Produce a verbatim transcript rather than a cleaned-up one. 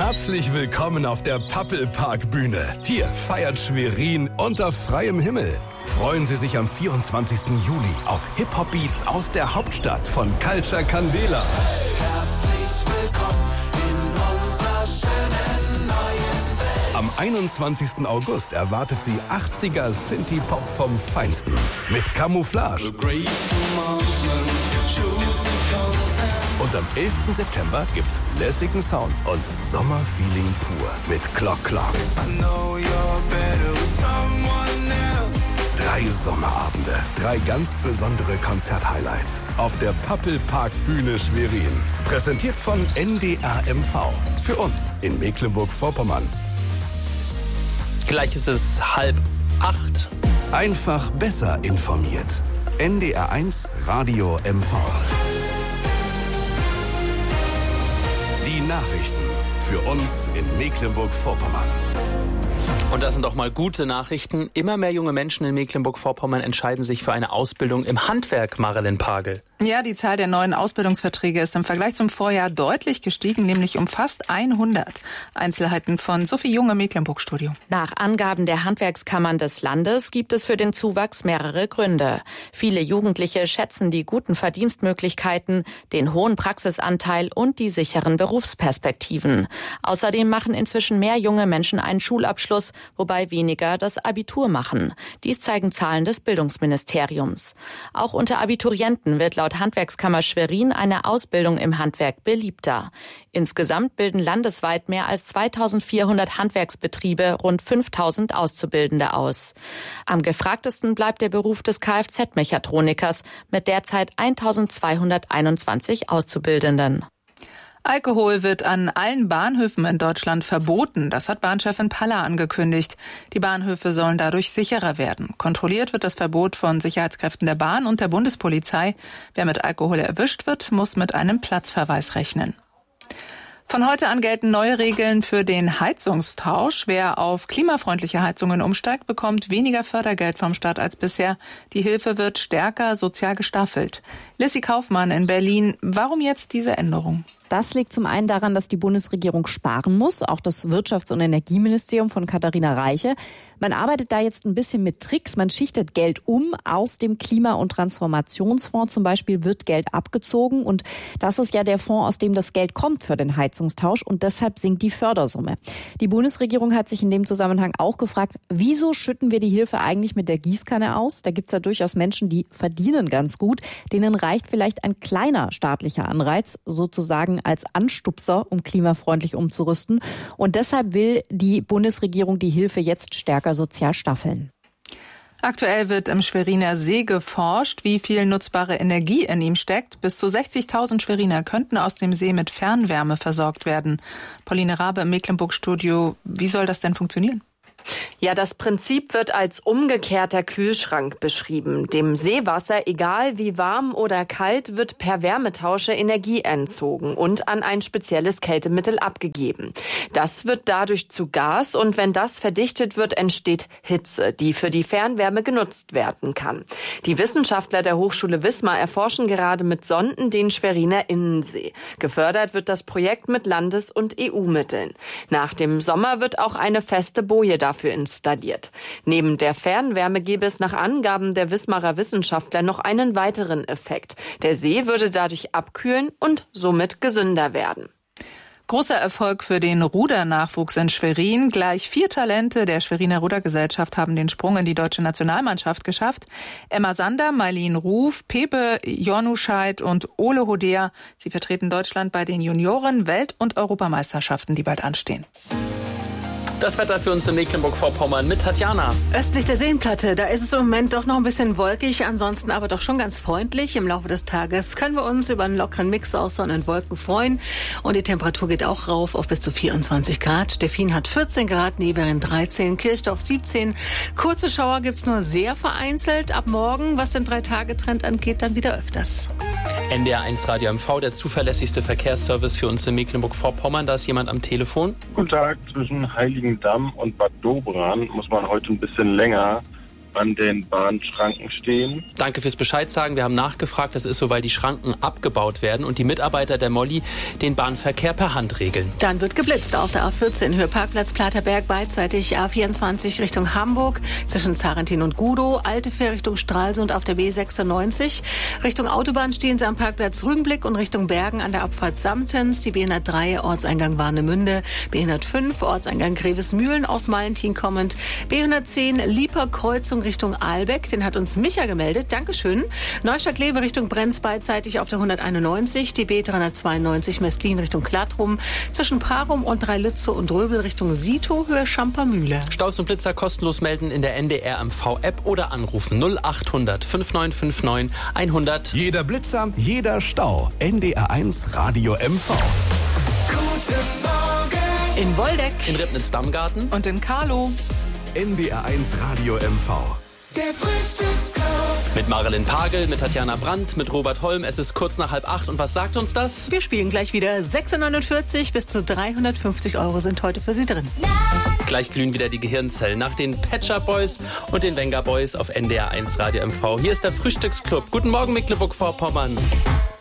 Herzlich willkommen auf der Pappelpark-Bühne. Hier feiert Schwerin unter freiem Himmel. Freuen Sie sich am vierundzwanzigsten Juli auf Hip-Hop-Beats aus der Hauptstadt von Culture Candela. Herzlich willkommen in unserer schönen neuen Welt. Am einundzwanzigsten August erwartet Sie achtziger Synthie-Pop vom Feinsten mit Camouflage. Und am elften September gibt's lässigen Sound und Sommerfeeling pur mit Clock Clock. Drei Sommerabende, drei ganz besondere Konzerthighlights auf der Pappelpark-Bühne Schwerin. Präsentiert von N D R M V. Für uns in Mecklenburg-Vorpommern. Gleich ist es halb acht. Einfach besser informiert. N D R eins Radio M V. Die Nachrichten für uns in Mecklenburg-Vorpommern. Und das sind doch mal gute Nachrichten. Immer mehr junge Menschen in Mecklenburg-Vorpommern entscheiden sich für eine Ausbildung im Handwerk, Marilyn Pagel. Ja, die Zahl der neuen Ausbildungsverträge ist im Vergleich zum Vorjahr deutlich gestiegen, nämlich um fast hundert. Einzelheiten von Sophie Jung im Mecklenburg-Studio. Nach Angaben der Handwerkskammern des Landes gibt es für den Zuwachs mehrere Gründe. Viele Jugendliche schätzen die guten Verdienstmöglichkeiten, den hohen Praxisanteil und die sicheren Berufsperspektiven. Außerdem machen inzwischen mehr junge Menschen einen Schulabschluss, wobei weniger das Abitur machen. Dies zeigen Zahlen des Bildungsministeriums. Auch unter Abiturienten wird laut Handwerkskammer Schwerin eine Ausbildung im Handwerk beliebter. Insgesamt bilden landesweit mehr als zweitausendvierhundert Handwerksbetriebe rund fünftausend Auszubildende aus. Am gefragtesten bleibt der Beruf des Kfz-Mechatronikers mit derzeit eintausendzweihunderteinundzwanzig Auszubildenden. Alkohol wird an allen Bahnhöfen in Deutschland verboten. Das hat Bahnchefin Paller angekündigt. Die Bahnhöfe sollen dadurch sicherer werden. Kontrolliert wird das Verbot von Sicherheitskräften der Bahn und der Bundespolizei. Wer mit Alkohol erwischt wird, muss mit einem Platzverweis rechnen. Von heute an gelten neue Regeln für den Heizungstausch. Wer auf klimafreundliche Heizungen umsteigt, bekommt weniger Fördergeld vom Staat als bisher. Die Hilfe wird stärker sozial gestaffelt. Lissy Kaufmann in Berlin. Warum jetzt diese Änderung? Das liegt zum einen daran, dass die Bundesregierung sparen muss, auch das Wirtschafts- und Energieministerium von Katharina Reiche. Man arbeitet da jetzt ein bisschen mit Tricks. Man schichtet Geld um. Aus dem Klima- und Transformationsfonds zum Beispiel wird Geld abgezogen. Und das ist ja der Fonds, aus dem das Geld kommt für den Heizungstausch. Und deshalb sinkt die Fördersumme. Die Bundesregierung hat sich in dem Zusammenhang auch gefragt, wieso schütten wir die Hilfe eigentlich mit der Gießkanne aus? Da gibt's ja durchaus Menschen, die verdienen ganz gut. Denen reicht vielleicht ein kleiner staatlicher Anreiz, sozusagen als Anstupser, um klimafreundlich umzurüsten. Und deshalb will die Bundesregierung die Hilfe jetzt stärker sozial staffeln. Aktuell wird im Schweriner See geforscht, wie viel nutzbare Energie in ihm steckt. Bis zu sechzigtausend Schweriner könnten aus dem See mit Fernwärme versorgt werden. Pauline Rabe im Mecklenburg-Studio. Wie soll das denn funktionieren? Ja, das Prinzip wird als umgekehrter Kühlschrank beschrieben. Dem Seewasser, egal wie warm oder kalt, wird per Wärmetausche Energie entzogen und an ein spezielles Kältemittel abgegeben. Das wird dadurch zu Gas und wenn das verdichtet wird, entsteht Hitze, die für die Fernwärme genutzt werden kann. Die Wissenschaftler der Hochschule Wismar erforschen gerade mit Sonden den Schweriner Innensee. Gefördert wird das Projekt mit Landes- und E U-Mitteln. Nach dem Sommer wird auch eine feste Boje dafür installiert. Neben der Fernwärme gäbe es nach Angaben der Wismarer Wissenschaftler noch einen weiteren Effekt. Der See würde dadurch abkühlen und somit gesünder werden. Großer Erfolg für den Rudernachwuchs in Schwerin. Gleich vier Talente der Schweriner Rudergesellschaft haben den Sprung in die deutsche Nationalmannschaft geschafft. Emma Sander, Mailin Ruf, Pepe Jornuscheid und Ole Hodea. Sie vertreten Deutschland bei den Junioren-, Welt- und Europameisterschaften, die bald anstehen. Das Wetter für uns in Mecklenburg-Vorpommern mit Tatjana. Östlich der Seenplatte, da ist es im Moment doch noch ein bisschen wolkig, ansonsten aber doch schon ganz freundlich. Im Laufe des Tages können wir uns über einen lockeren Mix aus Sonne und Wolken freuen. Und die Temperatur geht auch rauf auf bis zu vierundzwanzig Grad. Steffin hat vierzehn Grad, Nebelin dreizehn, Kirchdorf siebzehn. Kurze Schauer gibt's nur sehr vereinzelt. Ab morgen, was den Drei-Tage-Trend angeht, dann wieder öfters. N D R eins Radio M V, der zuverlässigste Verkehrsservice für uns in Mecklenburg-Vorpommern. Da ist jemand am Telefon. Guten Tag, zwischen Heiligendamm und Bad Dobran muss man heute ein bisschen länger an den Bahnschranken stehen. Danke fürs Bescheid sagen. Wir haben nachgefragt, das ist so, weil die Schranken abgebaut werden und die Mitarbeiter der Molly den Bahnverkehr per Hand regeln. Dann wird geblitzt auf der A vierzehn, Höhe Parkplatz Platerberg, beidseitig A vierundzwanzig Richtung Hamburg, zwischen Zarentin und Gudow, Altefähr Richtung Stralsund auf der B sechsundneunzig. Richtung Autobahn stehen sie am Parkplatz Rügenblick und Richtung Bergen an der Abfahrt Samtens, die B hundertdrei, Ortseingang Warnemünde, B hundertfünf, Ortseingang Grevesmühlen aus Malentin kommend, B hundertzehn, Lieper Kreuzung Richtung Ahlbeck, den hat uns Micha gemeldet, Dankeschön. Neustadt-Lewe Richtung Brenz beidseitig auf der hunderteinundneunzig, die B dreihundertzweiundneunzig Mestlin Richtung Klattrum, zwischen Parum und Dreilütze und Röbel Richtung Sito, Höhe Schampermühle. Staus und Blitzer kostenlos melden in der N D R M V-App oder anrufen null achthundert fünfundneunzig fünfundneunzig hundert. Jeder Blitzer, jeder Stau. N D R eins Radio M V. Guten Morgen. In Woldeck, In Ribnitz-Dammgarten Und in Carlo. N D R eins Radio M V. Der Frühstücksclub. mit Marilyn Pagel, mit Tatjana Brandt, mit Robert Holm. Es ist kurz nach halb acht. Und was sagt uns das? wir spielen gleich wieder. sechs Uhr neunundvierzig bis zu dreihundertfünfzig Euro sind heute für Sie drin. Gleich glühen wieder die Gehirnzellen nach den Pet Shop Boys und den Venga Boys auf N D R eins Radio M V. Hier ist der Frühstücksclub. Guten Morgen, Mecklenburg-Vorpommern.